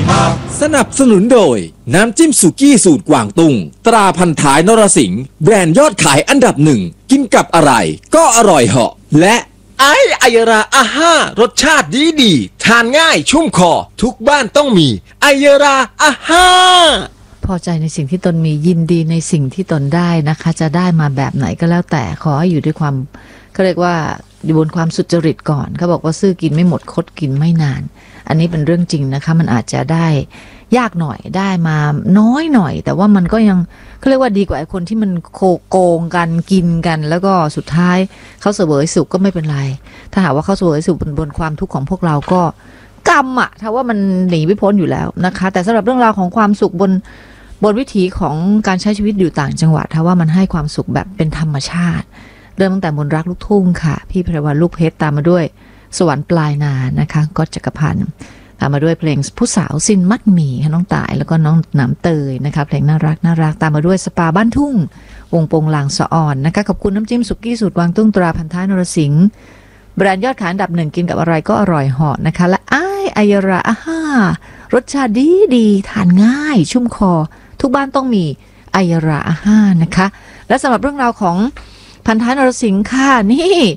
สนับสนุนโดยน้ำจิ้มสุกี้สูตรกวางตุ้งตราพันท้ายนรสิงห์แบรนด์ยอดขายอันดับหนึ่งกินกับอะไรก็อร่อยเหาะและไอยราอาห้ารสชาติดีทานง่ายชุ่มคอทุกบ้านต้องมีไอยราอาห้าพอใจในสิ่งที่ตนมียินดีในสิ่งที่ตนได้นะคะจะได้มาแบบไหนก็แล้วแต่ขอให้อยู่ด้วยความเขาเรียกว่าอยู่บนความสุจริตก่อนเขาบอกว่าซื้อกินไม่หมดคดกินไม่นานอันนี้เป็นเรื่องจริงนะคะมันอาจจะได้ยากหน่อยได้มาน้อยหน่อยแต่ว่ามันก็ยังเขาเรียกว่าดีกว่าไอ้คนที่มันโกงกันกินกันแล้วก็สุดท้ายเขาเสวยสุขก็ไม่เป็นไรถ้าหากว่าเขาเสวยสุขบนความทุกข์ของพวกเราก็กรรมอะถ้าว่ามันหนีไม่พ้นอยู่แล้วนะคะแต่สำหรับเรื่องราวของความสุขบนวิถีของการใช้ชีวิตอยู่ต่างจังหวัดถ้าว่ามันให้ความสุขแบบเป็นธรรมชาติเริ่มตั้งแต่มนรักลูกทุ่งค่ะพี่ไพรวันลูกเพชรตามมาด้วยสวรรค์ปลายนานะคะก็จักรพันธ์ตามมาด้วยเพลงผู้สาวสิ้นมัดหมี่น้องต่ายแล้วก็น้องหนามเตยนะคะเพลงน่ารักตามมาด้วยสปาบ้านทุ่งวงโปงลางสะอ่อนนะคะขอบคุณน้ำจิ้มสุกี้สูตรกวางตุ้งตราพันท้ายนรสิงห์แบรนด์ยอดขายอันดับหนึ่งกินกับอะไรก็อร่อยเหาะนะคะและไอยราอาห้ารสชาติดีทานง่ายชุ่มคอทุกบ้านต้องมีไอยราอาห้านะคะและสำหรับเรื่องราวของพันท้ายนรสิงห์ค่ะนี่